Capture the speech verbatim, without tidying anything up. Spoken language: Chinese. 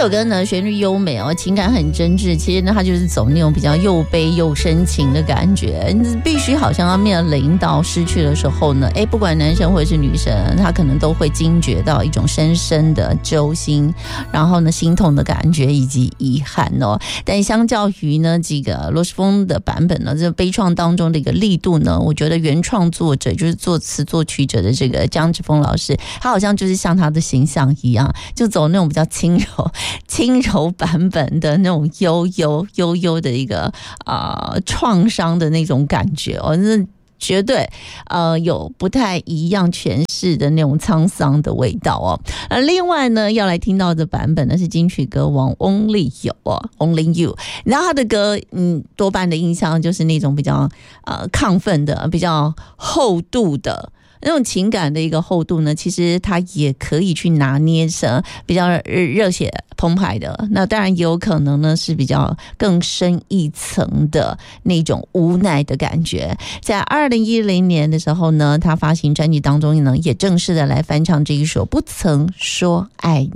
首歌呢旋律优美哦，情感很真挚，其实呢它就是走那种比较又悲又深情的感觉，必须好像要面临到失去的时候呢，哎，不管男生或者是女生，他可能都会惊觉到一种深深的揪心，然后呢心痛的感觉以及遗憾哦。但相较于呢这个罗时丰的版本呢，这个悲怆当中的一个力度呢，我觉得原创作者就是作词作曲者的这个江志峰老师，他好像就是像他的形象一样，就走那种比较轻柔轻柔版本的那种悠悠悠悠的一个啊、呃、创伤的那种感觉哦，那绝对呃有不太一样诠释的那种沧桑的味道哦。而另外呢，要来听到的版本呢是金曲歌王 Only You 哦 Only You， 然后他的歌嗯多半的印象就是那种比较呃亢奋的、比较厚度的。那种情感的一个厚度呢，其实它也可以去拿捏成比较热血澎湃的，那当然也有可能呢是比较更深一层的那种无奈的感觉。在二零一零年的时候呢，他发行专辑当中呢，也正式的来翻唱这一首《不曾说爱你》。